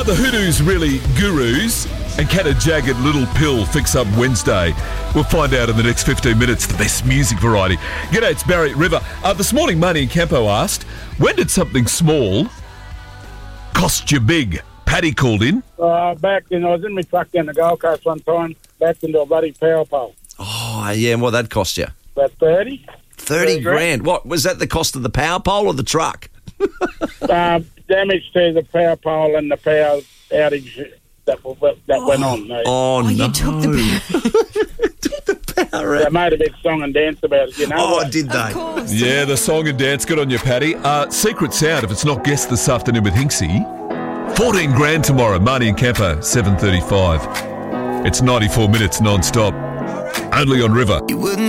Are the hoodoos really gurus? And can a jagged little pill fix up Wednesday? We'll find out in the next 15 minutes, the best music variety. G'day, it's Barry River. This morning, Money in Campo asked, when did something small cost you big? Paddy called in. Back in, I was in my truck down the Gold Coast one time, backed into a bloody power pole. Oh, yeah, and what that'd cost you? About 30. 30 grand. What, was that the cost of the power pole or the truck? Damage to the power pole and the power outage that went on. Oh, no. You took the Power They made a big song and dance about it, you know. Oh, did they? Of course. Yeah, the song and dance. Good on you, Paddy. Secret sound, if it's not guessed this afternoon with Hinksy. 14 grand tomorrow. Money in Campo, 7:35. It's 94 minutes non-stop. Only on River.